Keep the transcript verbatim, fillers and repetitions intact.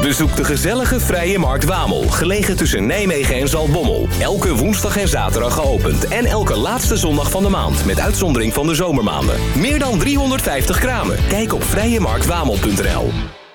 Bezoek de gezellige Vrije Markt Wamel, gelegen tussen Nijmegen en Zaltbommel. Elke woensdag en zaterdag geopend en elke laatste zondag van de maand, met uitzondering van de zomermaanden. Meer dan driehonderdvijftig kramen. Kijk op vrije markt wamel punt n l.